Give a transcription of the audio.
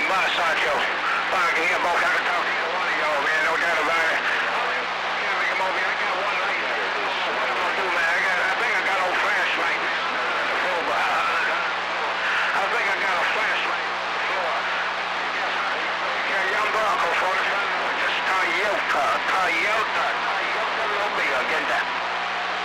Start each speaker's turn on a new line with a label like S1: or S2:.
S1: Bye, Sancho. Fine, I can hear both. I can talk to either one of y'all, man. No doubt about it.